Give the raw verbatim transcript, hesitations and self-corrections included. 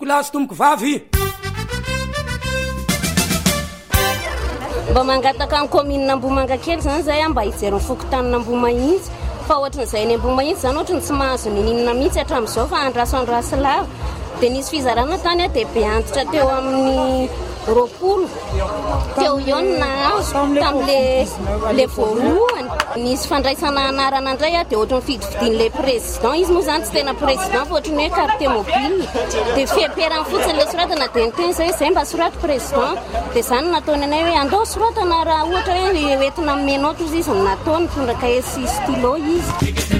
Kolasy tomboko vavy mba mangataka amin'ny commune Ambomanga kely zany zay mba hijery fokontany Ambomahitsy fa ohatran'izay ny Ambomahitsy zany ohatrany tsy mahazo ninina mihitsy hatramin'izao fa andraso andraso lava dia nisy fizarana tany dia be antitra teo amin'ny roapolo teo iona tamin'le le voalohany nisy fandraisana anarana indray dia ohatrany fidividin'le président izy moa zany tsy tena président fa ohatrany hoe carte mobile dia fiamperany fotsiny le soratana dia niteny zay zay mba soraty président dia zany nataony anay hoe andao soratana raha ohatra hoe entina menao tozy izy nataony tondraka esy stylo izy